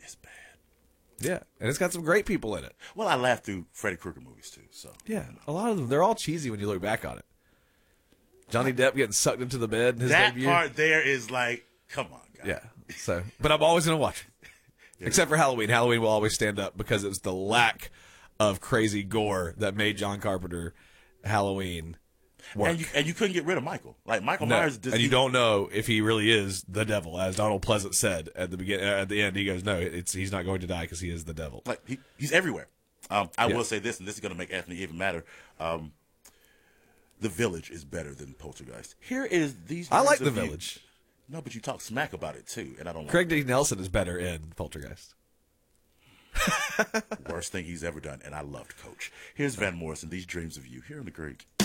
It's bad. Yeah, and it's got some great people in it. Well, I laughed through Freddy Krueger movies too. So Yeah, a lot of them, they're all cheesy when you look back on it. Johnny Depp getting sucked into the bed in his that debut. part there is like, come on, guys. Yeah, so, but I'm always going to watch it. Except for Halloween. Halloween will always stand up because it's the lack of crazy gore that made John Carpenter Halloween work. And you couldn't get rid of Michael. Like Michael Myers, and you don't know if he really is the devil, as Donald Pleasant said at the beginning. At the end, he goes, "No, he's not going to die because he is the devil." Like he's everywhere. I will say this, and this is going to make Anthony even madder. The Village is better than Poltergeist. Here is these. I like The Village. No, but you talk smack about it too, and I don't. Craig D. Nelson is better in Poltergeist. Worst thing he's ever done, and I loved Coach. Here's Van Morrison, These Dreams of You, here in the Greek.